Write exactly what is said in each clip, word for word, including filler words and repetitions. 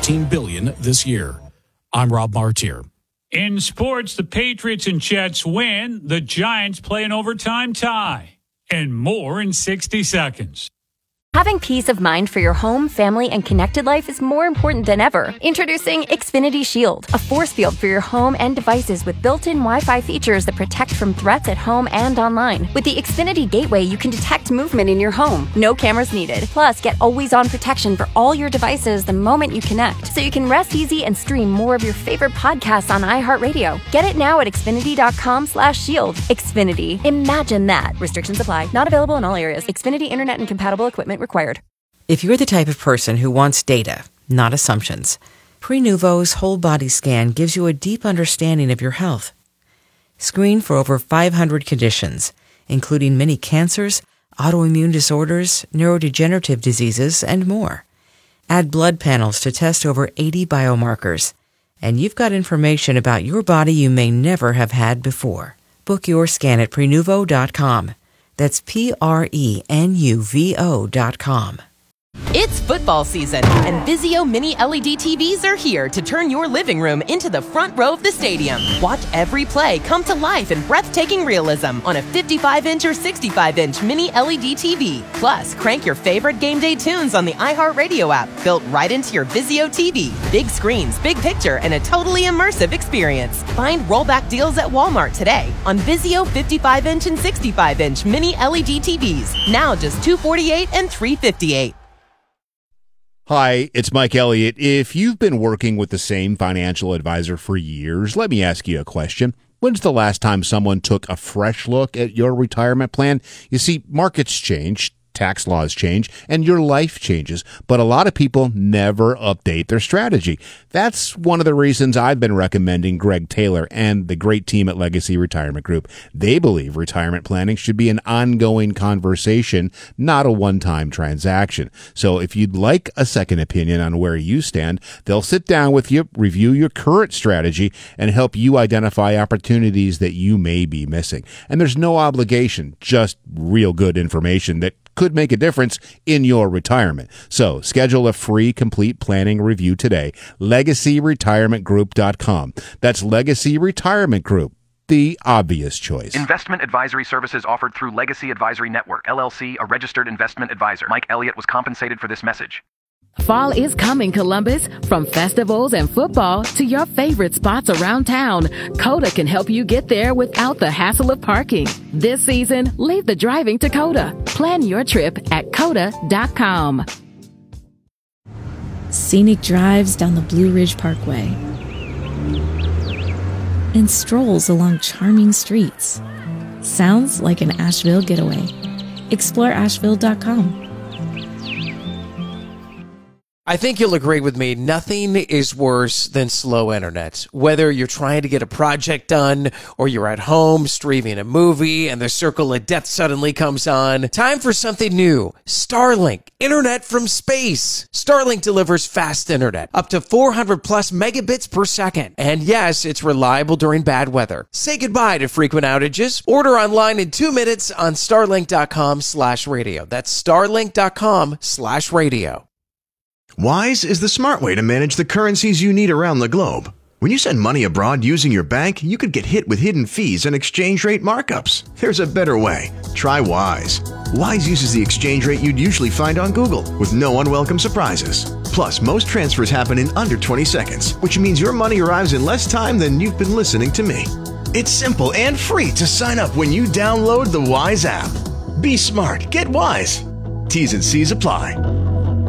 fifteen billion dollars this year. I'm Rob Martier. In sports, the Patriots and Jets win. The Giants play an overtime tie. And more in sixty seconds. Having peace of mind for your home, family, and connected life is more important than ever. Introducing Xfinity Shield, a force field for your home and devices with built-in Wi-Fi features that protect from threats at home and online. With the Xfinity Gateway, you can detect movement in your home. No cameras needed. Plus, get always-on protection for all your devices the moment you connect, so you can rest easy and stream more of your favorite podcasts on iHeartRadio. Get it now at Xfinity.com slash shield. Xfinity. Imagine that. Restrictions apply. Not available in all areas. Xfinity Internet and compatible equipment required. If you're the type of person who wants data, not assumptions, Prenuvo's whole body scan gives you a deep understanding of your health. Screen for over five hundred conditions, including many cancers, autoimmune disorders, neurodegenerative diseases, and more. Add blood panels to test over eighty biomarkers, and you've got information about your body you may never have had before. Book your scan at Prenuvo dot com. That's P R E N U V O dot com. It's football season, and Vizio Mini L E D T Vs are here to turn your living room into the front row of the stadium. Watch every play come to life in breathtaking realism on a fifty-five inch or sixty-five inch Mini L E D T V. Plus, crank your favorite game day tunes on the iHeartRadio app, built right into your Vizio T V. Big screens, big picture, and a totally immersive experience. Find rollback deals at Walmart today on Vizio fifty-five inch and sixty-five inch Mini L E D T Vs. Now just two hundred forty-eight dollars and three hundred fifty-eight dollars. Hi, it's Mike Elliott. If you've been working with the same financial advisor for years, let me ask you a question. When's the last time someone took a fresh look at your retirement plan? You see, markets change, tax laws change, and your life changes, but a lot of people never update their strategy. That's one of the reasons I've been recommending Greg Taylor and the great team at Legacy Retirement Group. They believe retirement planning should be an ongoing conversation, not a one-time transaction. So if you'd like a second opinion on where you stand, they'll sit down with you, review your current strategy, and help you identify opportunities that you may be missing. And there's no obligation, just real good information that could make a difference in your retirement. So schedule a free complete planning review today. Legacy Retirement Group dot com. That's Legacy Retirement Group, the obvious choice. Investment advisory services offered through Legacy Advisory Network, L L C, a registered investment advisor. Mike Elliott was compensated for this message. Fall is coming, Columbus. From festivals and football to your favorite spots around town, Coda can help you get there without the hassle of parking. This season, leave the driving to Coda. Plan your trip at Coda dot com. Scenic drives down the Blue Ridge Parkway and strolls along charming streets. Sounds like an Asheville getaway. Explore Asheville dot com. I think you'll agree with me, nothing is worse than slow internet. Whether you're trying to get a project done or you're at home streaming a movie and the circle of death suddenly comes on, time for something new. Starlink, internet from space. Starlink delivers fast internet, up to four hundred plus megabits per second. And yes, it's reliable during bad weather. Say goodbye to frequent outages. Order online in two minutes on starlink dot com slash radio. That's starlink dot com slash radio. Wise is the smart way to manage the currencies you need around the globe. When you send money abroad using your bank, you could get hit with hidden fees and exchange rate markups. There's a better way. Try Wise. Wise uses the exchange rate you'd usually find on Google, with no unwelcome surprises. Plus, most transfers happen in under twenty seconds, which means your money arrives in less time than you've been listening to me. It's simple and free to sign up when you download the Wise app. Be smart. Get Wise. T's and C's apply.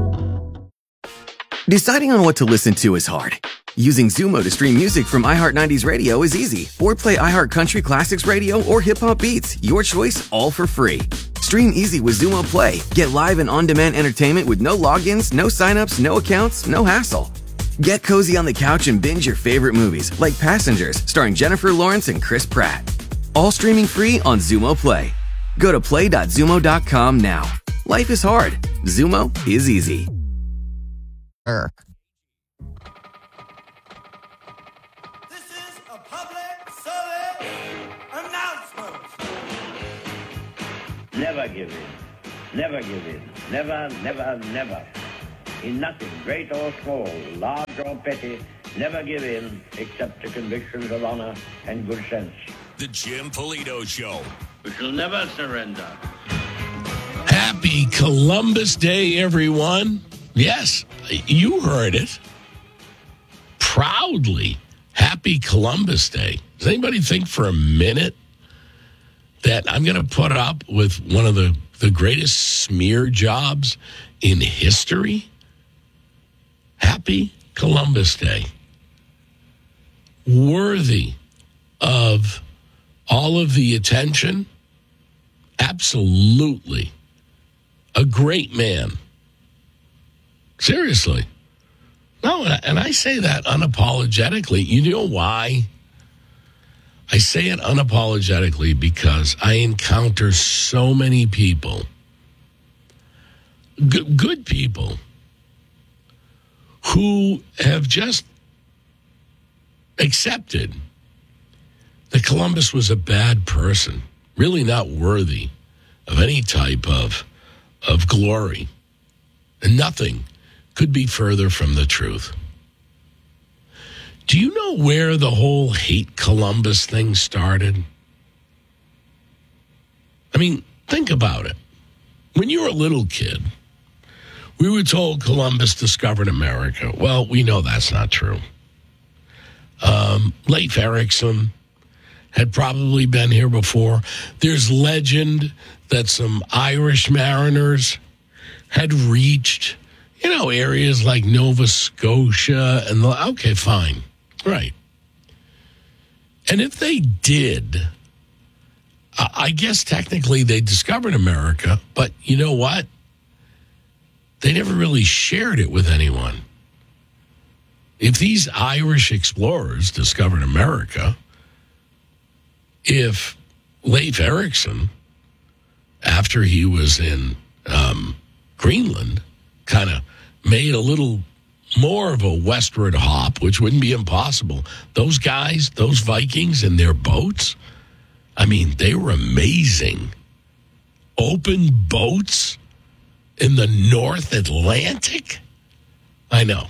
Deciding on what to listen to is hard. Using Zumo to stream music from iHeart nineties Radio is easy. Or play iHeart Country Classics Radio or Hip Hop Beats. Your choice, all for free. Stream easy with Zumo Play. Get live and on-demand entertainment with no logins, no signups, no accounts, no hassle. Get cozy on the couch and binge your favorite movies, like Passengers, starring Jennifer Lawrence and Chris Pratt. All streaming free on Zumo Play. Go to play dot zumo dot com now. Life is hard. Zumo is easy. Er. This is a public service announcement. Never give in. Never give in. Never, never, never. in nothing, great or small, large or petty, never give in except to convictions of honor and good sense. The Jim Polito Show. We shall never surrender. Happy Columbus Day, everyone. Yes, you heard it. Proudly, happy Columbus Day. Does anybody think for a minute that I'm going to put up with one of the, the greatest smear jobs in history? Happy Columbus Day. Worthy of all of the attention? Absolutely. A great man. Seriously. No, and I say that unapologetically. You know why? I say it unapologetically because I encounter so many people, g- good people, who have just accepted that Columbus was a bad person, really not worthy of any type of, of glory. And nothing could be further from the truth. Do you know where the whole hate Columbus thing started? I mean, think about it. When you were a little kid, we were told Columbus discovered America. Well, we know that's not true. Um, Leif Erikson had probably been here before. There's legend that some Irish mariners had reached, you know, areas like Nova Scotia and the, okay, fine. Right. And if they did, I guess technically they discovered America, but you know what? They never really shared it with anyone. If these Irish explorers discovered America, if Leif Erikson, after he was in um, Greenland, kind of made a little more of a westward hop, which wouldn't be impossible. Those guys, those Vikings in their boats, I mean, they were amazing. Open boats in the North Atlantic? I know.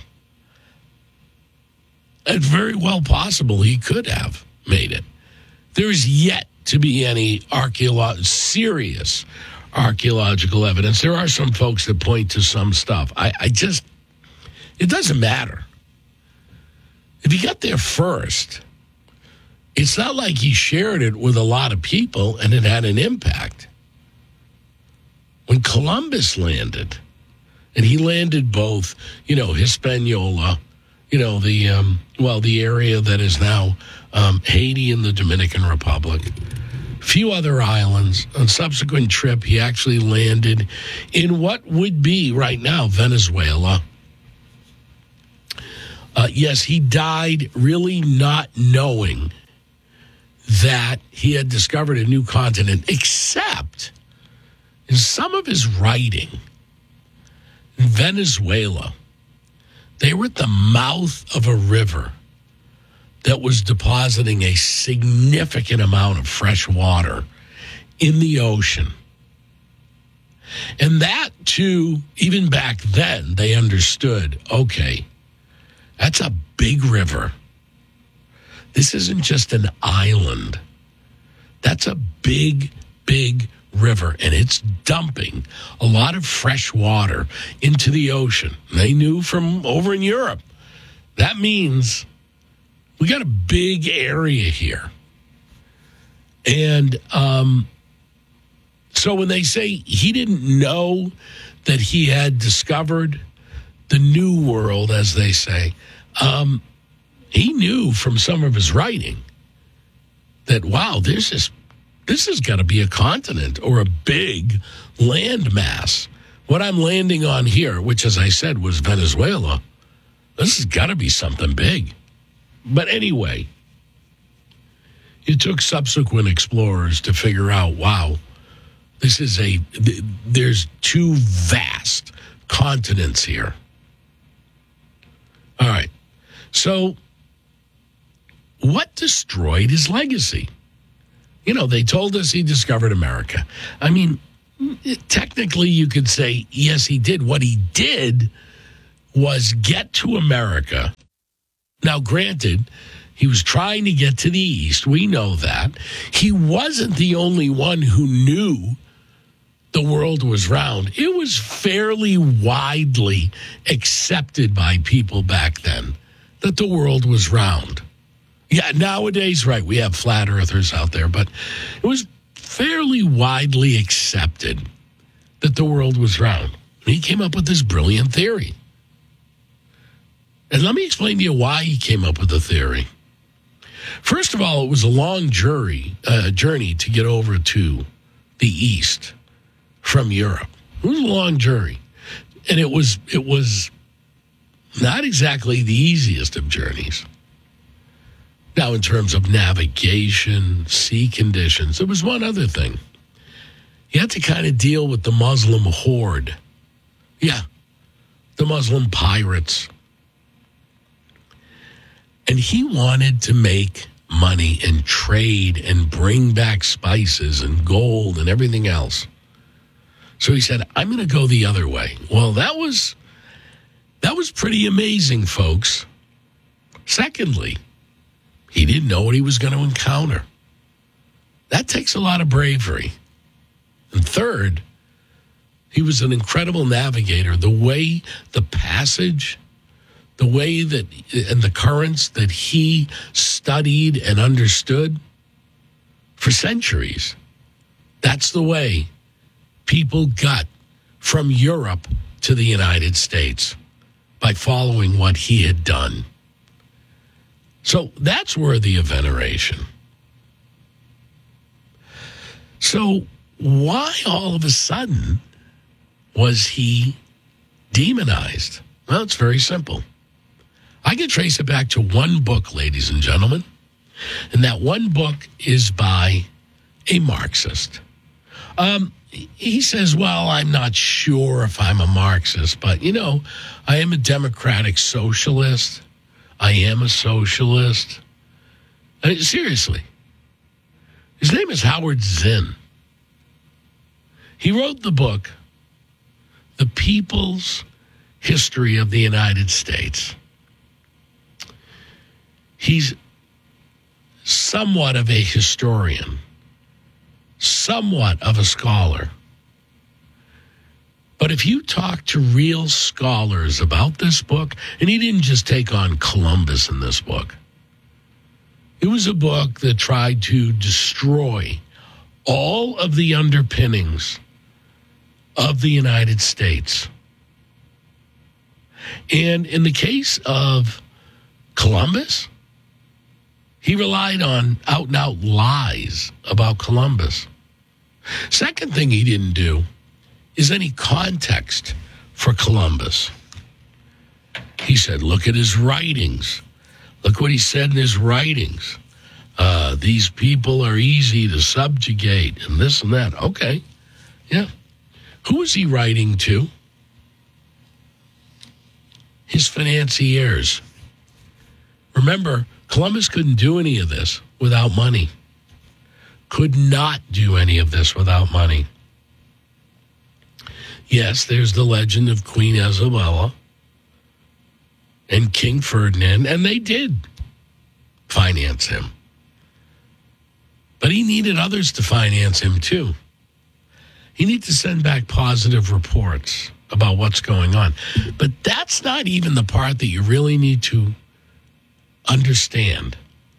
It's very well possible he could have made it. There is yet to be any archeolo- serious archaeological evidence. There are some folks that point to some stuff. I, I just, it doesn't matter. If he got there first, it's not like he shared it with a lot of people and it had an impact. When Columbus landed, and he landed both, you know, Hispaniola, you know, the, um, well, the area that is now um, Haiti and the Dominican Republic, a few other islands. On subsequent trip, he actually landed in what would be right now Venezuela. Uh, yes, he died really not knowing that he had discovered a new continent, except in some of his writing in Venezuela, they were at the mouth of a river that was depositing a significant amount of fresh water in the ocean. And that, too, even back then, they understood, okay, that's a big river. This isn't just an island. That's a big, big river, and it's dumping a lot of fresh water into the ocean. They knew from over in Europe. That means we got a big area here. And um, so when they say he didn't know that he had discovered the new world, as they say, um, he knew from some of his writing that, wow, this is this has got to be a continent or a big land mass. What I'm landing on here, which, as I said, was Venezuela, this has got to be something big. But anyway, it took subsequent explorers to figure out, wow, this is a, there's two vast continents here. All right. So what destroyed his legacy? You know, they told us he discovered America. I mean, technically you could say, yes, he did. What he did was get to America. Now, granted, he was trying to get to the East. We know that. He wasn't the only one who knew the world was round. It was fairly widely accepted by people back then that the world was round. Yeah, nowadays, right, we have flat earthers out there, but it was fairly widely accepted that the world was round. And he came up with this brilliant theory. And let me explain to you why he came up with the theory. First of all, it was a long jury, uh, journey to get over to the East from Europe. It was a long journey. And it was it was not exactly the easiest of journeys. Now, in terms of navigation, sea conditions, there was one other thing. You had to kind of deal with the Muslim horde. Yeah, the Muslim pirates. And he wanted to make money and trade and bring back spices and gold and everything else. So he said, I'm going to go the other way. Well, that was that was pretty amazing, folks. Secondly, he didn't know what he was going to encounter. That takes a lot of bravery. And third, he was an incredible navigator. The way the passage, the way that, and the currents that he studied and understood for centuries, that's the way people got from Europe to the United States by following what he had done. So that's worthy of veneration. So why all of a sudden was he demonized? Well, it's very simple. I can trace it back to one book, ladies and gentlemen, and that one book is by a Marxist. Um, he says, well, I'm not sure if I'm a Marxist, but, you know, I am a democratic socialist. I am a socialist. I mean, seriously. His name is Howard Zinn. He wrote the book, The People's History of the United States. He's somewhat of a historian, somewhat of a scholar. But if you talk to real scholars about this book, and he didn't just take on Columbus in this book. It was a book that tried to destroy all of the underpinnings of the United States. And in the case of Columbus, he relied on out-and-out lies about Columbus. Second thing he didn't do is any context for Columbus. He said, look at his writings. Look what he said in his writings. Uh, these people are easy to subjugate and this and that. Okay, yeah. Who was he writing to? His financiers. Remember, Columbus couldn't do any of this without money. Could not do any of this without money. Yes, there's the legend of Queen Isabella and King Ferdinand, and they did finance him. But he needed others to finance him, too. He needed to send back positive reports about what's going on. But that's not even the part that you really need to understand.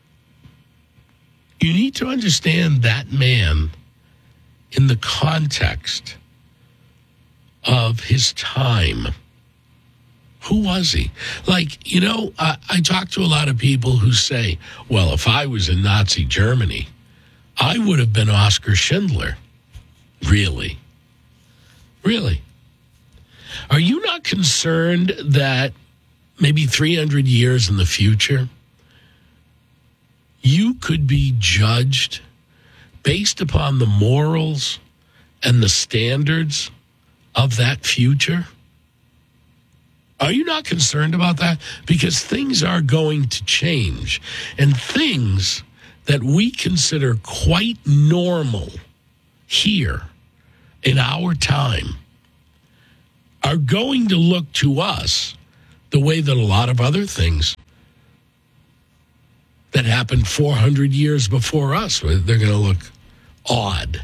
You need to understand that man in the context of his time. Who was he? Like, you know, I, I talk to a lot of people who say, well, if I was in Nazi Germany, I would have been Oskar Schindler. Really? Really? Are you not concerned that maybe three hundred years in the future, you could be judged based upon the morals and the standards of that future? Are you not concerned about that? Because things are going to change, and things that we consider quite normal here in our time are going to look to us the way that a lot of other things that happened four hundred years before us, they're going to look odd.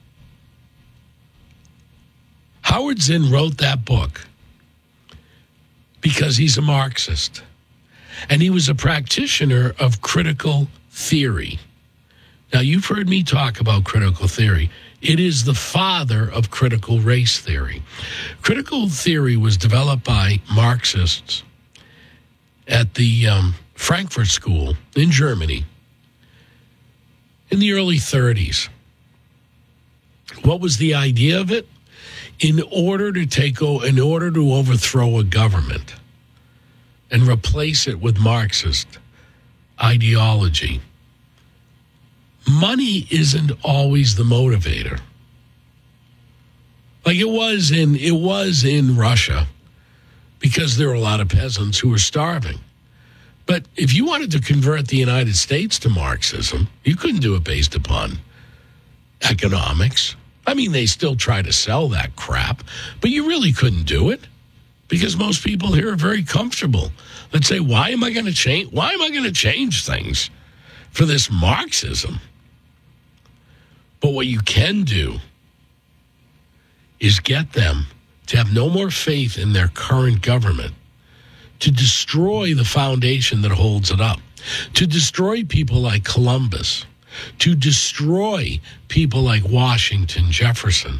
Howard Zinn wrote that book because he's a Marxist, and he was a practitioner of critical theory. Now, you've heard me talk about critical theory. It is the father of critical race theory. Critical theory was developed by Marxists at the um, Frankfurt School in Germany in the early thirties. What was the idea of it? In order to take o- in order to overthrow a government and replace it with Marxist ideology, money isn't always the motivator. Like it was in it was in Russia, because there were a lot of peasants who were starving. But if you wanted to convert the United States to Marxism, you couldn't do it based upon economics. I mean, they still try to sell that crap, but you really couldn't do it because most people here are very comfortable. Let's say, why am I going to change? Why am I going to change things for this Marxism? But what you can do is get them to have no more faith in their current government, to destroy the foundation that holds it up, to destroy people like Columbus, to destroy people like Washington, Jefferson,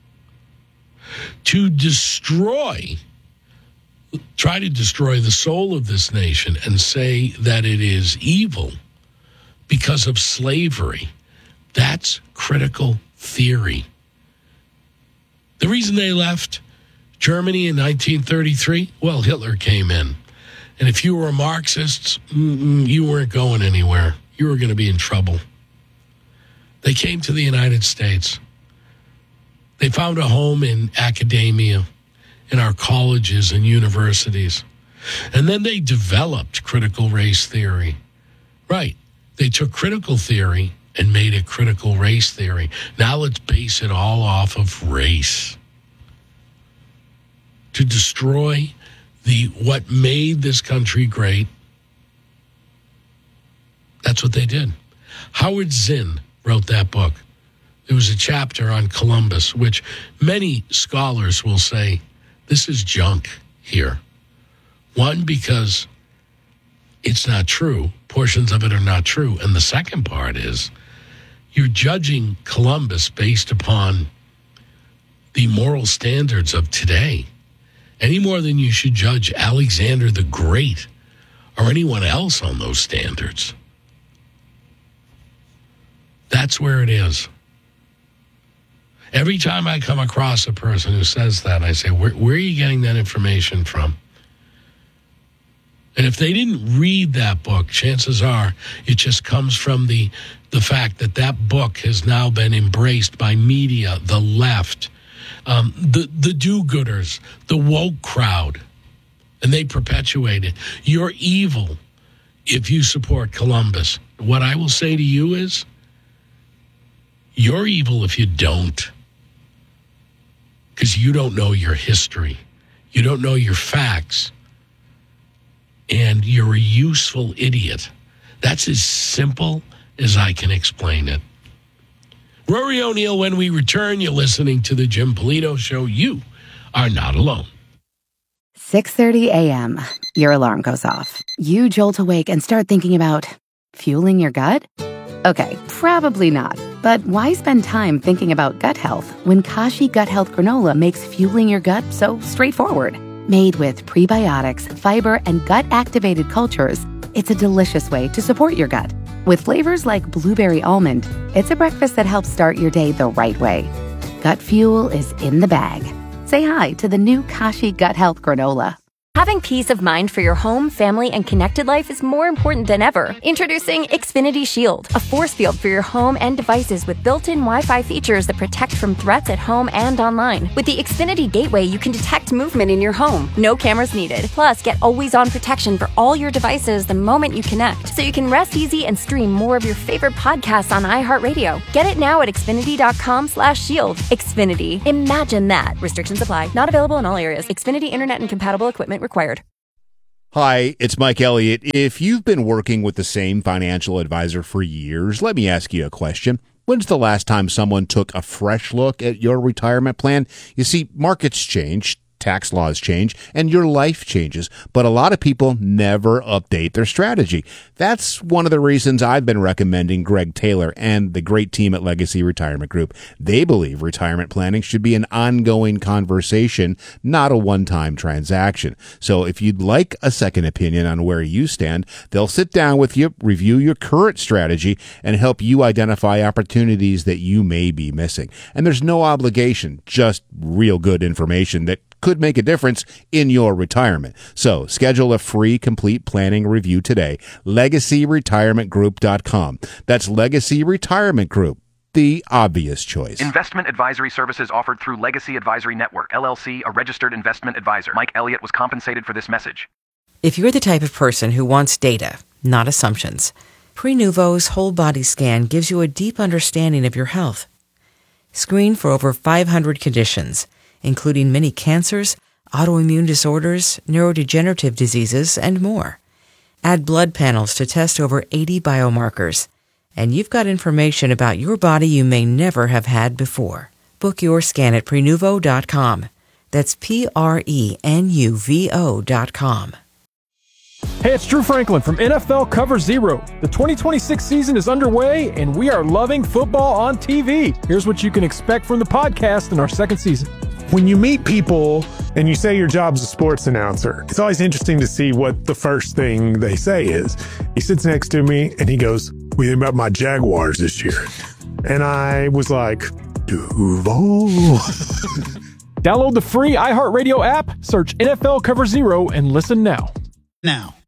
to destroy, try to destroy the soul of this nation and say that it is evil because of slavery. That's critical theory. The reason they left Germany in nineteen thirty-three, well, Hitler came in. And if you were a Marxist, you weren't going anywhere. You were going to be in trouble. They came to the United States. They found a home in academia, in our colleges and universities. And then they developed critical race theory. Right. They took critical theory and made it critical race theory. Now let's base it all off of race. To destroy the what made this country great. That's what they did. Howard Zinn wrote that book. There was a chapter on Columbus, which many scholars will say, this is junk here. One, because it's not true. Portions of it are not true. And the second part is, you're judging Columbus based upon the moral standards of today, any more than you should judge Alexander the Great or anyone else on those standards. That's where it is. Every time I come across a person who says that, I say, where, where are you getting that information from? And if they didn't read that book, chances are it just comes from the, the fact that that book has now been embraced by media, the left, um, the, the do-gooders, the woke crowd, and they perpetuate it. You're evil if you support Columbus. What I will say to you is, you're evil if you don't, because you don't know your history. You don't know your facts. And you're a useful idiot. That's as simple as I can explain it. Rory O'Neill, when we return, you're listening to the Jim Polito Show. You are not alone. six thirty a.m. Your alarm goes off. You jolt awake and start thinking about fueling your gut? Okay, probably not. But why spend time thinking about gut health when Kashi Gut Health Granola makes fueling your gut so straightforward? Made with prebiotics, fiber, and gut-activated cultures, it's a delicious way to support your gut. With flavors like blueberry almond, it's a breakfast that helps start your day the right way. Gut fuel is in the bag. Say hi to the new Kashi Gut Health Granola. Having peace of mind for your home, family, and connected life is more important than ever. Introducing Xfinity Shield, a force field for your home and devices with built-in Wi-Fi features that protect from threats at home and online. With the Xfinity Gateway, you can detect movement in your home. No cameras needed. Plus, get always-on protection for all your devices the moment you connect, so you can rest easy and stream more of your favorite podcasts on iHeartRadio. Get it now at Xfinity.com slash shield. Xfinity. Imagine that. Restrictions apply. Not available in all areas. Xfinity Internet and compatible equipment required. Hi, it's Mike Elliott. If you've been working with the same financial advisor for years, let me ask you a question. When's the last time someone took a fresh look at your retirement plan? You see, markets change, tax laws change, and your life changes, but a lot of people never update their strategy. That's one of the reasons I've been recommending Greg Taylor and the great team at Legacy Retirement Group. They believe retirement planning should be an ongoing conversation, not a one-time transaction. So if you'd like a second opinion on where you stand, they'll sit down with you, review your current strategy, and help you identify opportunities that you may be missing. And there's no obligation, just real good information that could make a difference in your retirement. So schedule a free complete planning review today. legacy retirement group dot com. That's Legacy Retirement Group, the obvious choice. Investment advisory services offered through Legacy Advisory Network, L L C, a registered investment advisor. Mike Elliott was compensated for this message. If you're the type of person who wants data, not assumptions, Prenuvo's whole body scan gives you a deep understanding of your health. Screen for over five hundred conditions, including many cancers, autoimmune disorders, neurodegenerative diseases, and more. Add blood panels to test over eighty biomarkers, and you've got information about your body you may never have had before. Book your scan at Prenuvo dot com. That's P R E N U V O dot com. Hey, it's Drew Franklin from N F L Cover Zero. The twenty twenty-six season is underway, and we are loving football on T V. Here's what you can expect from the podcast in our second season. When you meet people and you say your job's a sports announcer, it's always interesting to see what the first thing they say is. He sits next to me and he goes, "What do you think about my Jaguars this year?" And I was like, Duval. Download the free iHeartRadio app, search N F L Cover Zero, and listen now. Now,